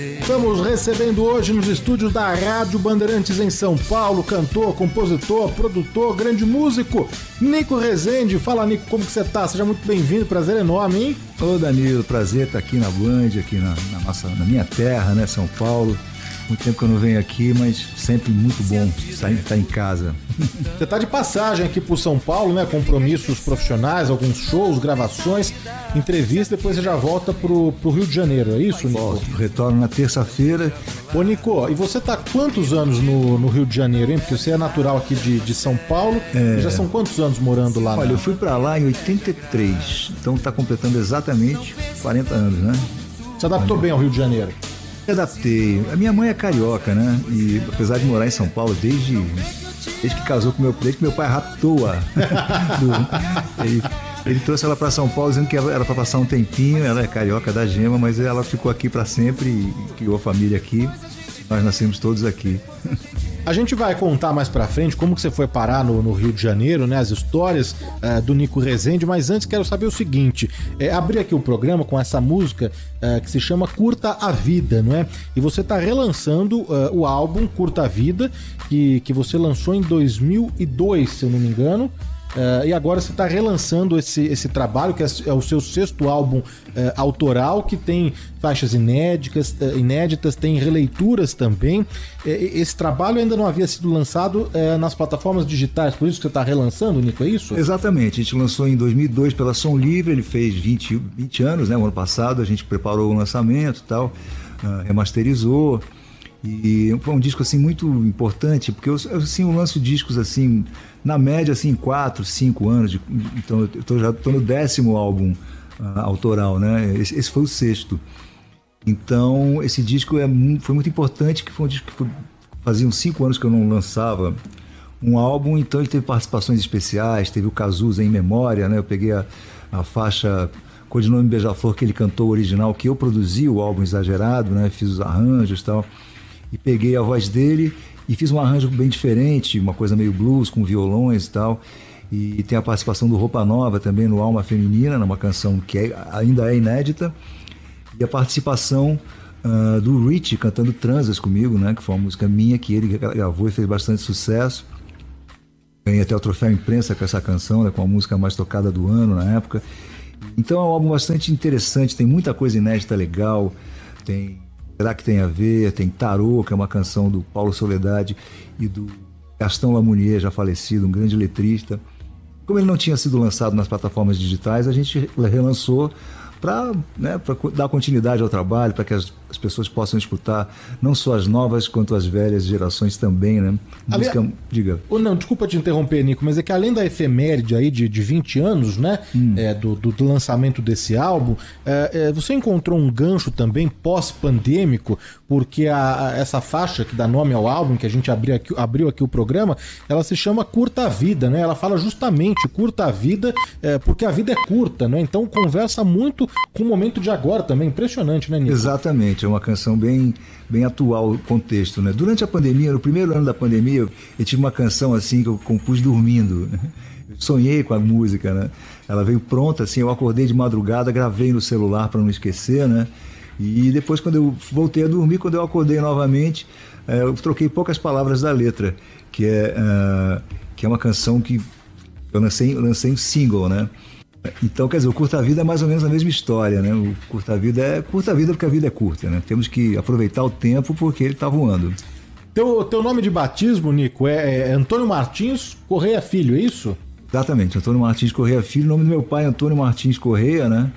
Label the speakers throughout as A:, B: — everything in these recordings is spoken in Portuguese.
A: Estamos recebendo hoje nos estúdios da Rádio Bandeirantes em São Paulo, cantor, compositor, produtor, grande músico, Nico Rezende. Fala, Nico, como que você tá? Seja muito bem-vindo, prazer enorme, hein?
B: Ô, Danilo, prazer estar aqui na Band, aqui na minha terra, né, São Paulo. Muito tempo que eu não venho aqui, mas sempre muito bom estar em casa.
A: Você tá de passagem aqui por São Paulo, né? Compromissos profissionais, alguns shows, gravações, entrevistas, depois você já volta pro Rio de Janeiro, é isso, Nico?
B: Volto, retorno na terça-feira.
A: Ô, Nico, e você tá há quantos anos no Rio de Janeiro, hein? Porque você é natural aqui de São Paulo, e já são quantos anos morando lá?
B: Olha, eu fui pra lá em 83, então tá completando exatamente 40 anos, né?
A: Você adaptou bem ao Rio de Janeiro?
B: Me adaptei. A minha mãe é carioca, né? E apesar de morar em São Paulo desde que casou com desde que meu pai raptou-a. Ele trouxe ela para São Paulo dizendo que era para passar um tempinho. Ela é carioca da gema, mas ela ficou aqui para sempre e criou a família aqui. Nós nascemos todos aqui.
A: A gente vai contar mais pra frente como que você foi parar no Rio de Janeiro, né? As histórias do Nico Rezende, mas antes quero saber o seguinte, abri aqui o programa com essa música que se chama Curta a Vida, não é? E você tá relançando o álbum Curta a Vida, que você lançou em 2002, se eu não me engano. E agora você está relançando esse trabalho, que é o seu sexto álbum autoral, que tem faixas inéditas, tem releituras também. Esse trabalho ainda não havia sido lançado nas plataformas digitais, por isso que você está relançando, Nico, é isso?
B: Exatamente, a gente lançou em 2002 pela Som Livre, ele fez 20 anos, né? O ano passado a gente preparou o lançamento e tal, remasterizou. E foi um disco assim muito importante, porque eu lanço discos assim, na média assim, 4, 5 anos, então eu já estou no 10º álbum autoral, né? Esse foi o 6º. Então esse disco foi muito importante, que foi um disco que fazia uns 5 anos que eu não lançava um álbum, então ele teve participações especiais, teve o Cazuza em memória, né? Eu peguei a faixa Codinome Beija-Flor que ele cantou original, que eu produzi o álbum Exagerado, né? Fiz os arranjos e tal. E peguei a voz dele e fiz um arranjo bem diferente, uma coisa meio blues, com violões e tal. E tem a participação do Roupa Nova também no Alma Feminina, numa canção que ainda é inédita. E a participação do Rich cantando Transas comigo, né? Que foi uma música minha que ele gravou e fez bastante sucesso. Ganhei até o troféu imprensa com essa canção, né? Com a música mais tocada do ano na época. Então é um álbum bastante interessante, tem muita coisa inédita legal, tem Será que tem a ver? Tem Tarô, que é uma canção do Paulo Soledade e do Gastão Lamounier, já falecido, um grande letrista. Como ele não tinha sido lançado nas plataformas digitais, a gente relançou para dar continuidade ao trabalho, para que as pessoas possam escutar não só as novas quanto as velhas gerações também, né? Música, diga.
A: Não, desculpa te interromper, Nico, mas é que além da efeméride aí de 20 anos, né, do lançamento desse álbum, você encontrou um gancho também pós-pandêmico, porque essa faixa que dá nome ao álbum, que a gente abriu aqui o programa, ela se chama Curta a Vida, né? Ela fala justamente curta a vida, porque a vida é curta, né? Então conversa muito com o momento de agora também, impressionante, né, Nico?
B: Exatamente, é uma canção bem atual o contexto, né? Durante a pandemia, no primeiro ano da pandemia, eu tive uma canção assim que eu compus dormindo. Eu sonhei com a música, né? Ela veio pronta, assim, eu acordei de madrugada, gravei no celular para não esquecer, né? E depois, quando eu voltei a dormir, quando eu acordei novamente, eu troquei poucas palavras da letra, que é uma canção que eu lancei um single, né? Então, quer dizer, o Curta a Vida é mais ou menos a mesma história, né? O Curta a Vida porque a vida é curta, né? Temos que aproveitar o tempo porque ele está voando.
A: Teu nome de batismo, Nico, é Antônio Martins Correia Filho, é isso?
B: Exatamente, Antônio Martins Correia Filho. O nome do meu pai é Antônio Martins Correia, né?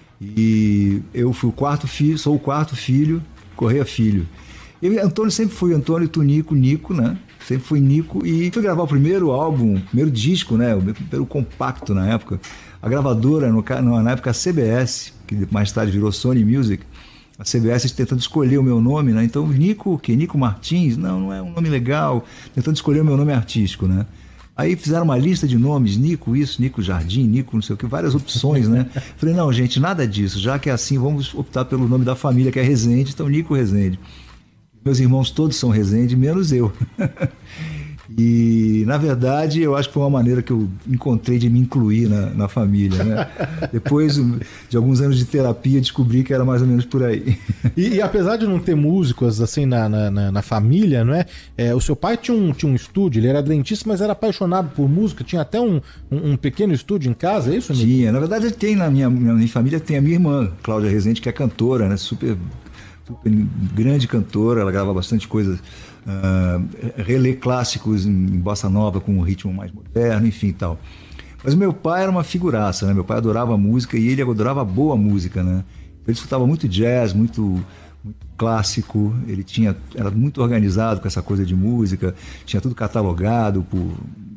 B: E eu fui sou o quarto filho, Correia Filho. Antônio sempre foi Antônio Tunico, Nico, né? Sempre fui Nico e fui gravar o primeiro álbum, primeiro disco, né? O primeiro compacto na época. A gravadora, na época a CBS, que mais tarde virou Sony Music, a CBS tentando escolher o meu nome, né? Então Nico, o quê? Nico Martins? Não é um nome legal. Tentando escolher o meu nome artístico, né? Aí fizeram uma lista de nomes, Nico isso, Nico Jardim, Nico não sei o que, várias opções, né? Falei, não, gente, nada disso. Já que é assim, vamos optar pelo nome da família, que é Rezende, então Nico Rezende. Meus irmãos todos são Rezende, menos eu. E, na verdade, eu acho que foi uma maneira que eu encontrei de me incluir na família, né? Depois de alguns anos de terapia, descobri que era mais ou menos por aí.
A: E apesar de não ter músicos assim na família, não é? O seu pai tinha um estúdio, ele era dentista, mas era apaixonado por música, tinha até um pequeno estúdio em casa, é isso, Nico?
B: Tinha, na verdade tem na minha família, tem a minha irmã, Cláudia Rezende, que é cantora, né? Super grande cantora, ela grava bastante coisas, relê clássicos em bossa nova com um ritmo mais moderno, enfim, tal. Mas o meu pai era uma figuraça, né? Meu pai adorava música e ele adorava boa música, né? Ele escutava muito jazz, muito clássico, era muito organizado com essa coisa de música, tinha tudo catalogado por...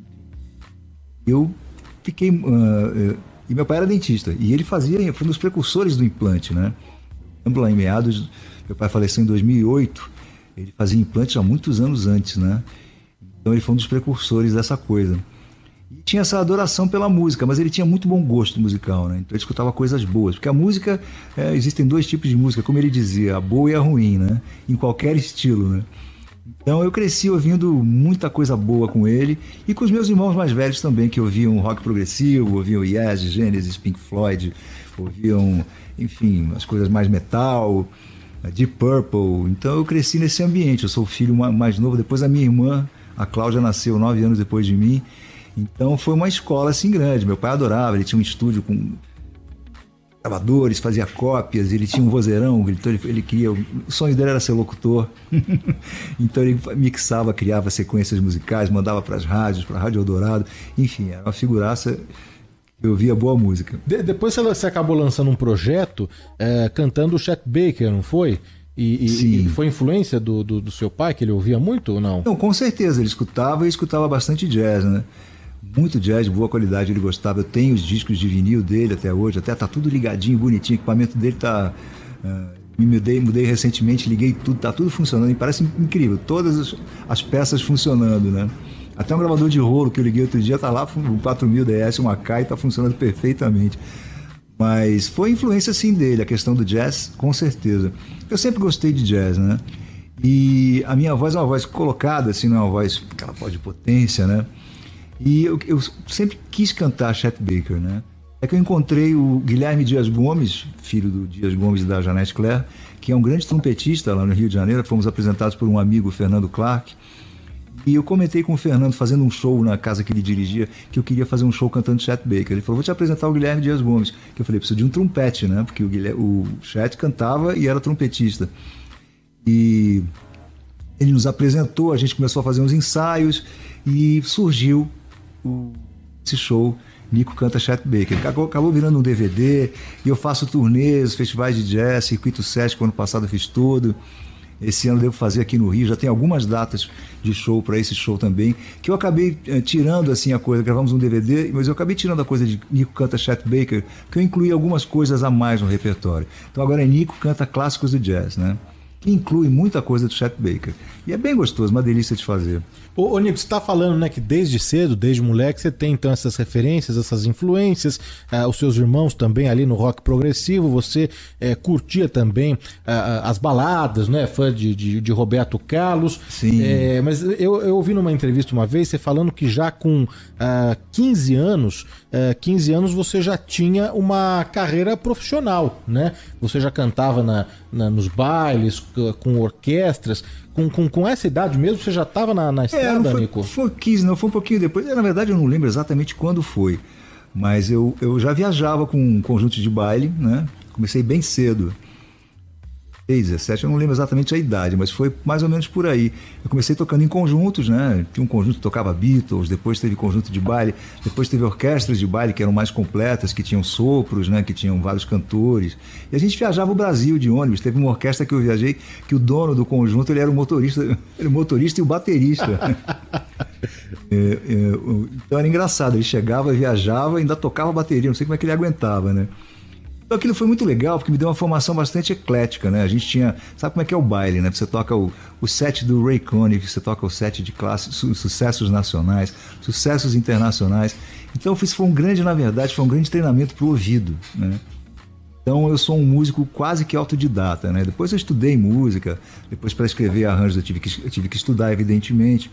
B: Eu fiquei... e meu pai era dentista, e ele foi um dos precursores do implante, né? Lá em meados, meu pai faleceu em 2008, ele fazia implantes há muitos anos antes, né? Então ele foi um dos precursores dessa coisa. E tinha essa adoração pela música, mas ele tinha muito bom gosto musical, né? Então ele escutava coisas boas, porque a música, existem dois tipos de música, como ele dizia, a boa e a ruim, né? Em qualquer estilo, né? Então eu cresci ouvindo muita coisa boa com ele e com os meus irmãos mais velhos também, que ouviam rock progressivo, ouviam Yes, Genesis, Pink Floyd, ouviam, enfim, as coisas mais metal, Deep Purple. Então eu cresci nesse ambiente, eu sou o filho mais novo, depois a minha irmã, a Cláudia, nasceu 9 anos depois de mim. Então foi uma escola assim grande, meu pai adorava, ele tinha um estúdio com gravadores, fazia cópias, ele tinha um vozeirão, então ele queria, o sonho dele era ser locutor. Então ele mixava, criava sequências musicais, mandava para as rádios, para a Rádio Eldorado, enfim, era uma figuraça. Eu ouvia boa música.
A: Depois você acabou lançando um projeto cantando o Chet Baker, não foi? E foi influência do seu pai, que ele ouvia muito ou não?
B: Não, com certeza, ele escutava e escutava bastante jazz, né? Muito jazz, de boa qualidade, ele gostava. Eu tenho os discos de vinil dele até hoje, até tá tudo ligadinho, bonitinho, o equipamento dele tá... mudei recentemente, liguei tudo, tá tudo funcionando, e parece incrível, todas as peças funcionando, né? Até um gravador de rolo que eu liguei outro dia, tá lá, o 4000 DS, uma K, e tá funcionando perfeitamente. Mas foi influência, sim, dele, a questão do jazz, com certeza. Eu sempre gostei de jazz, né? E a minha voz é uma voz colocada, assim, não é uma voz, aquela voz de potência, né? E eu sempre quis cantar Chet Baker, né? É que eu encontrei o Guilherme Dias Gomes, filho do Dias Gomes e da Janete Claire, que é um grande trompetista lá no Rio de Janeiro. Fomos apresentados por um amigo, Fernando Clark. E eu comentei com o Fernando, fazendo um show na casa que ele dirigia, que eu queria fazer um show cantando Chet Baker. Ele falou, vou te apresentar o Guilherme Dias Gomes. Que eu falei, preciso de um trompete, né? Porque o Chet cantava e era trompetista. E ele nos apresentou, a gente começou a fazer uns ensaios e surgiu esse show, Nico Canta Chet Baker. Acabou virando um DVD e eu faço turnês, festivais de jazz, Circuito Sesc, ano passado eu fiz tudo. Esse ano devo fazer aqui no Rio, já tem algumas datas de show para esse show também, que eu acabei tirando assim a coisa, gravamos um DVD, mas eu acabei tirando a coisa de Nico Canta Chet Baker, que eu incluí algumas coisas a mais no repertório. Então agora é Nico Canta Clássicos do Jazz, né? Que inclui muita coisa do Chet Baker. E é bem gostoso, uma delícia de fazer.
A: Ô Nico, você está falando, né, que desde cedo, desde moleque, você tem então essas referências, essas influências, os seus irmãos também ali no rock progressivo, você curtia também as baladas, né, fã de Roberto Carlos.
B: Sim.
A: Mas eu ouvi numa entrevista uma vez você falando que já com 15 anos você já tinha uma carreira profissional, né? Você já cantava nos bailes, com orquestras. Com essa idade mesmo, você já estava na estrada, Nico?
B: Foi 15, não, foi um pouquinho depois. Na verdade, eu não lembro exatamente quando foi. Mas eu já viajava com um conjunto de baile, né? Comecei bem cedo. 17, eu não lembro exatamente a idade, mas foi mais ou menos por aí. Eu comecei tocando em conjuntos, né? Tinha um conjunto que tocava Beatles, depois teve conjunto de baile, depois teve orquestras de baile que eram mais completas, que tinham sopros, né? Que tinham vários cantores. E a gente viajava o Brasil de ônibus. Teve uma orquestra que eu viajei, que o dono do conjunto, ele era o motorista e o baterista. Então era engraçado, ele chegava, viajava, ainda tocava bateria, não sei como é que ele aguentava, né? Então aquilo foi muito legal, porque me deu uma formação bastante eclética, né? A gente tinha... Sabe como é que é o baile, né? Você toca o set do Ray Conniff, você toca o set de sucessos nacionais, sucessos internacionais. Então isso foi na verdade, foi um grande treinamento para o ouvido, né? Então eu sou um músico quase que autodidata, né? Depois eu estudei música, depois para escrever arranjos eu tive que estudar, evidentemente.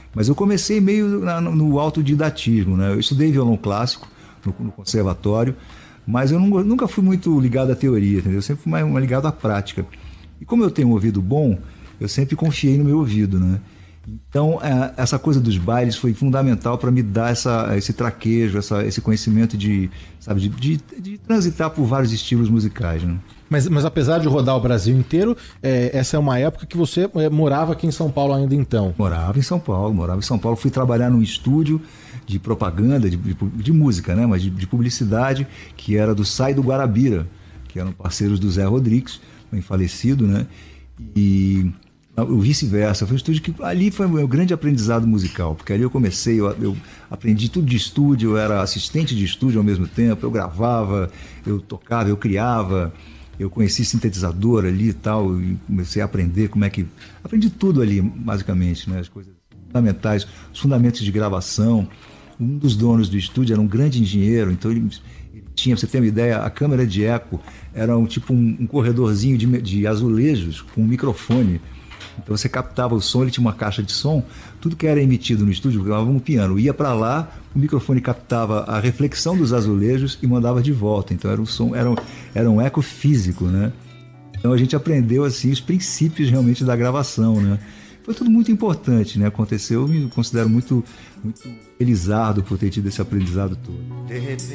B: Mas eu comecei meio no autodidatismo, né? Eu estudei violão clássico no conservatório, mas eu nunca fui muito ligado à teoria, entendeu? Eu sempre fui mais ligado à prática. E como eu tenho um ouvido bom, eu sempre confiei no meu ouvido, né? Então, essa coisa dos bailes foi fundamental para me dar esse traquejo, esse conhecimento de transitar por vários estilos musicais, né?
A: Mas apesar de rodar o Brasil inteiro, essa é uma época que você morava aqui em São Paulo ainda então?
B: Morava em São Paulo. Fui trabalhar num estúdio de propaganda, de música, né? Mas de publicidade, que era do Sai do Guarabira, que eram parceiros do Zé Rodrigues, bem falecido, né? E o vice-versa. Foi um estúdio que ali foi o meu grande aprendizado musical, porque ali eu comecei, eu aprendi tudo de estúdio, eu era assistente de estúdio ao mesmo tempo, eu gravava, eu tocava, eu criava, eu conheci sintetizador ali e tal, e comecei a aprender aprendi tudo ali, basicamente, né? As coisas fundamentais, os fundamentos de gravação. Um dos donos do estúdio era um grande engenheiro, então ele tinha, pra você ter uma ideia, a câmera de eco era um corredorzinho de azulejos com um microfone. Então você captava o som, ele tinha uma caixa de som, tudo que era emitido no estúdio, gravava um piano, ia para lá, o microfone captava a reflexão dos azulejos e mandava de volta. Então era um eco físico, né? Então a gente aprendeu assim os princípios realmente da gravação, né? Foi tudo muito importante, né? Aconteceu, eu me considero muito felizardo por ter tido esse aprendizado todo.
C: De repente